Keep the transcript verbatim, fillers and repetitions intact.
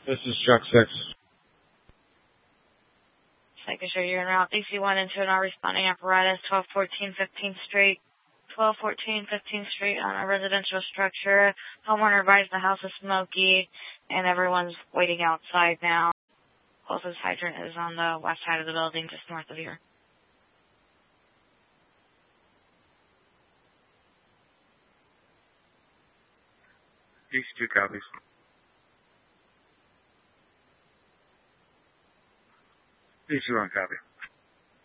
This is Chuck six. Making sure you're en route. D C one into an all responding apparatus, twelve fourteen fifteenth Street. twelve fourteen fifteenth Street on a residential structure. Homeowner advised the house is smoky, and everyone's waiting outside now. Closest hydrant is on the west side of the building, just north of here. D C two copies. D C one copy.